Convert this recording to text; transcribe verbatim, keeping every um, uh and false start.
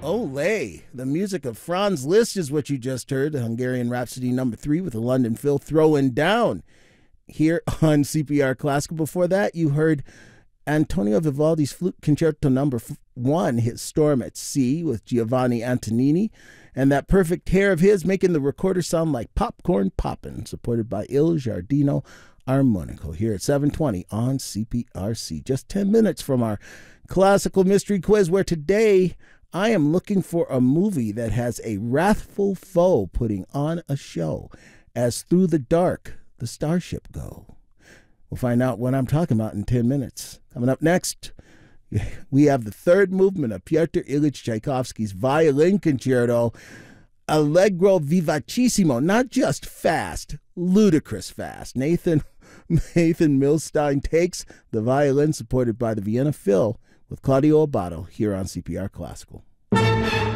Olé. The music of Franz Liszt is what you just heard. The Hungarian Rhapsody number three with the London Phil throwing down here on C P R Classical. Before that, you heard Antonio Vivaldi's Flute Concerto number one, his Storm at Sea with Giovanni Antonini. And that perfect hair of his making the recorder sound like popcorn poppin', supported by Il Giardino Armonico here at seven twenty on C P R C. Just ten minutes from our classical mystery quiz, where today I am looking for a movie that has a wrathful foe putting on a show as through the dark the starship go. We'll find out what I'm talking about in ten minutes. Coming up next, we have the third movement of Pyotr Ilyich Tchaikovsky's Violin Concerto, Allegro vivacissimo, not just fast, ludicrous fast. Nathan, Nathan Milstein takes the violin, supported by the Vienna Phil, with Claudio Abbado here on C P R Classical.